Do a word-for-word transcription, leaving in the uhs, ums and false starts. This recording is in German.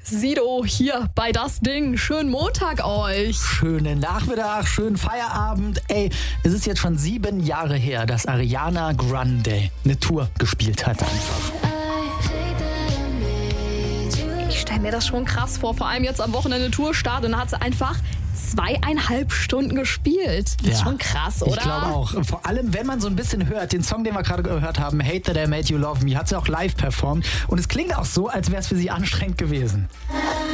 Sido hier bei Das Ding. Schönen Montag euch. Schönen Nachmittag, schönen Feierabend. Ey, es ist jetzt schon sieben Jahre her, dass Ariana Grande eine Tour gespielt hat einfach. Ich stelle mir das schon krass vor, vor allem jetzt am Wochenende Tourstart und dann hat sie einfach zweieinhalb Stunden gespielt. Das ist Ja, schon krass, oder? Ich glaube auch. Vor allem, wenn man so ein bisschen hört, den Song, den wir gerade gehört haben, Hate That I Made You Love Me, hat sie auch live performt und es klingt auch so, als wäre es für sie anstrengend gewesen.